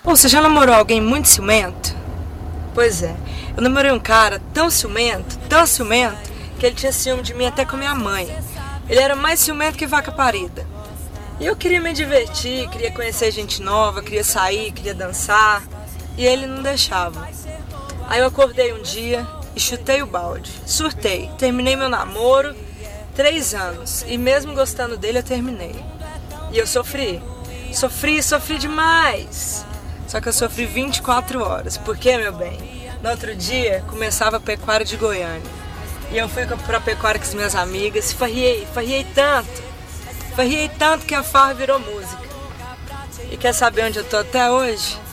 Pô, você já namorou alguém muito ciumento? Pois é, eu namorei um cara tão ciumento, que ele tinha ciúme de mim até com a minha mãe. Ele era mais ciumento que vaca parida. E eu queria me divertir, queria conhecer gente nova, queria sair, queria dançar. E ele não deixava. Aí eu acordei um dia e chutei o balde. Surtei, terminei meu namoro, 3 anos. E mesmo gostando dele, eu terminei. E eu sofri demais. Só que eu sofri 24 horas. Por quê, meu bem? No outro dia, começava a pecuária de Goiânia. E eu fui pra pecuária com as minhas amigas. Farriei tanto que a farra virou música. E quer saber onde eu tô até hoje?